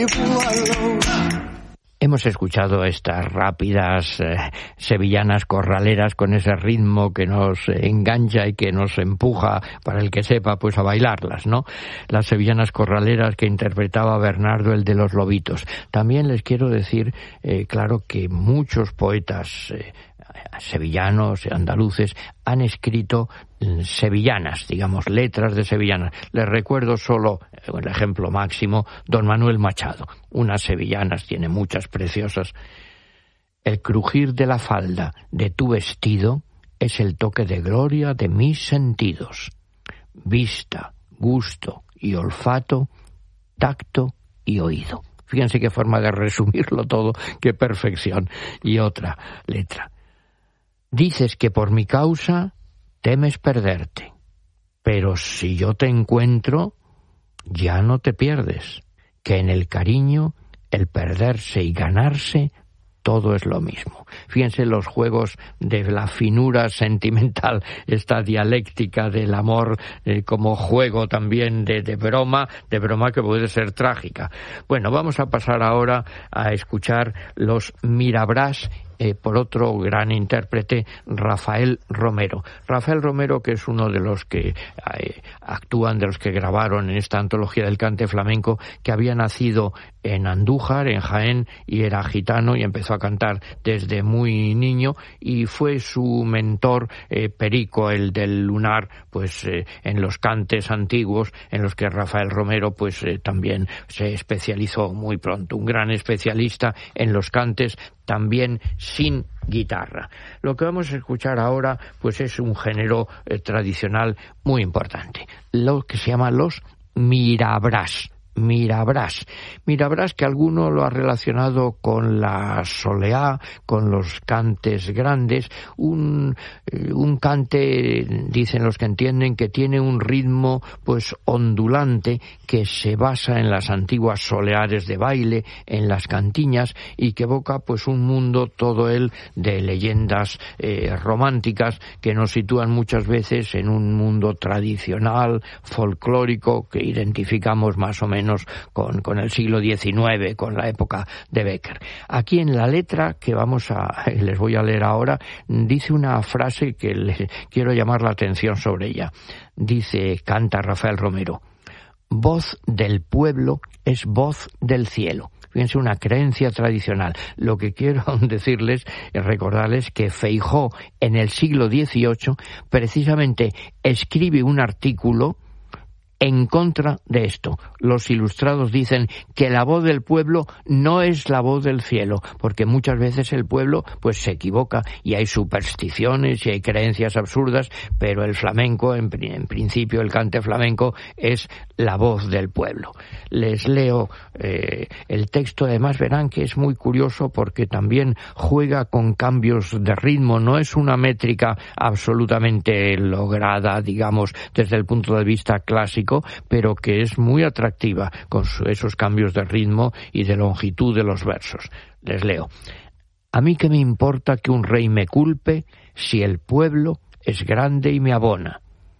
Hemos escuchado estas rápidas sevillanas corraleras con ese ritmo que nos engancha y que nos empuja, para el que sepa, pues a bailarlas, ¿no? Las sevillanas corraleras que interpretaba Bernardo, el de los Lobitos. También les quiero decir, claro, que muchos poetas sevillanos, andaluces, han escrito sevillanas, digamos, letras de sevillanas. Les recuerdo solo el ejemplo máximo, don Manuel Machado. Unas sevillanas, tiene muchas preciosas. El crujir de la falda de tu vestido es el toque de gloria de mis sentidos. Vista, gusto y olfato, tacto y oído. Fíjense qué forma de resumirlo todo, qué perfección. Y otra letra. Dices que por mi causa temes perderte, pero si yo te encuentro, ya no te pierdes, que en el cariño, el perderse y ganarse, todo es lo mismo. Fíjense los juegos de la finura sentimental, esta dialéctica del amor como juego también de broma que puede ser trágica. Bueno, vamos a pasar ahora a escuchar los Mirabrás por otro gran intérprete, Rafael Romero. Rafael Romero, que es uno de los que actúan, de los que grabaron en esta antología del cante flamenco, que había nacido en Andújar, en Jaén, y era gitano y empezó a cantar desde muy niño, y fue su mentor Perico, el del Lunar, pues en los cantes antiguos, en los que Rafael Romero pues también se especializó muy pronto, un gran especialista en los cantes, también sin guitarra. Lo que vamos a escuchar ahora pues es un género tradicional muy importante, lo que se llama los Mirabrás. Mirabrás, que alguno lo ha relacionado con la soleá, con los cantes grandes, un cante, dicen los que entienden, que tiene un ritmo pues ondulante, que se basa en las antiguas soleares de baile, en las cantiñas, y que evoca pues un mundo todo él de leyendas románticas que nos sitúan muchas veces en un mundo tradicional, folclórico, que identificamos más o menos con el siglo XIX, con la época de Bécquer. Aquí en la letra que les voy a leer ahora, dice una frase que les quiero llamar la atención sobre ella. Canta Rafael Romero: voz del pueblo es voz del cielo. Fíjense, una creencia tradicional. Lo que quiero decirles es recordarles que Feijóo en el siglo XVIII precisamente escribe un artículo en contra de esto. Los ilustrados dicen que la voz del pueblo no es la voz del cielo, porque muchas veces el pueblo pues se equivoca y hay supersticiones y hay creencias absurdas, pero el flamenco, en principio el cante flamenco, es la voz del pueblo. Les leo el texto, además verán que es muy curioso porque también juega con cambios de ritmo, no es una métrica absolutamente lograda, digamos, desde el punto de vista clásico, pero que es muy atractiva con esos cambios de ritmo y de longitud de los versos. Les leo: a mí qué me importa que un rey me culpe si el pueblo es grande y me abona.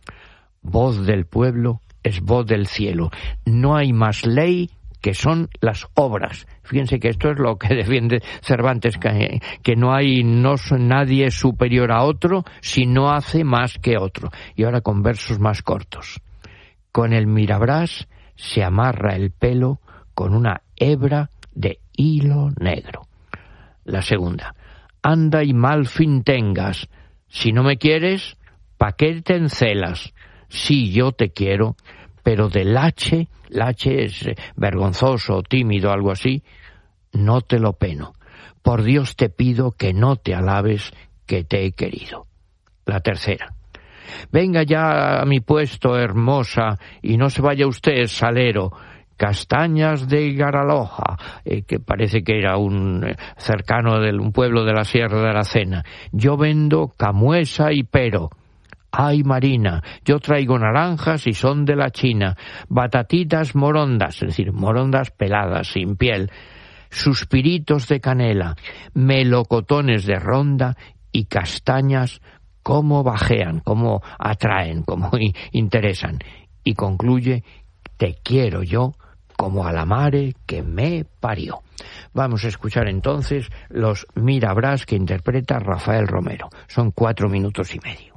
Voz del pueblo es voz del cielo. No hay más ley que son las obras. Fíjense que esto es lo que defiende Cervantes, que no hay nadie superior a otro si no hace más que otro. Y ahora con versos más cortos. Con el Mirabrás se amarra el pelo con una hebra de hilo negro. La segunda: anda y mal fin tengas. Si no me quieres, ¿pa' qué te encelas? Sí, yo te quiero, pero del lache es vergonzoso, tímido, algo así, no te lo peno. Por Dios te pido que no te alabes que te he querido. La tercera: venga ya a mi puesto, hermosa, y no se vaya usted, salero. Castañas de Garaloja, que parece que era un cercano de un pueblo de la Sierra de Aracena. Yo vendo camuesa y pero. Ay, Marina, yo traigo naranjas y son de la China. Batatitas morondas, es decir, morondas peladas, sin piel. Suspiritos de canela, melocotones de ronda y castañas. Cómo bajean, cómo atraen, cómo interesan. Y concluye: te quiero yo como a la mare que me parió. Vamos a escuchar entonces los Mira Brás que interpreta Rafael Romero. Son 4 minutos y medio.